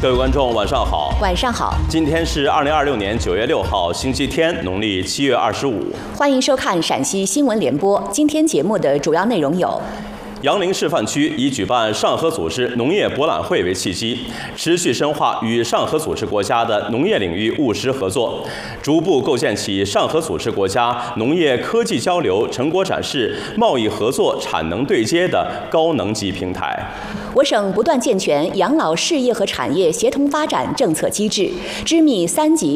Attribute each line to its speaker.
Speaker 1: 各位观众，晚上好。
Speaker 2: 晚上好。
Speaker 1: 今天是2026年9月6号，星期天，农历7月25。
Speaker 2: 欢迎收看陕西新闻联播。今天节目的主要内容有：
Speaker 1: 杨凌示范区以举办上合组织农业博览会为契机，持续深化与上合组织国家的农业领域务实合作，逐步构建起上合组织国家农业科技交流、成果展示、贸易合作、产能对接的高能级平台。
Speaker 2: 我省不断健全养老事业和产业协同发展政策机制，织密3级